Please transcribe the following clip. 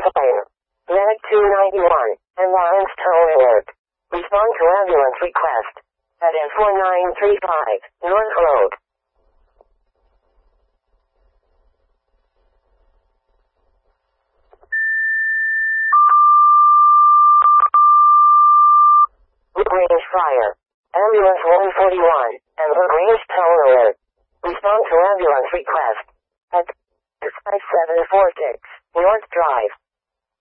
fire. Medic 291, ambulance tow alert. Respond to ambulance request. At N4935, North Road. LaGrange Fire. Ambulance 141, and LaGrange tow alert. Respond to ambulance request. At 5746, North Drive.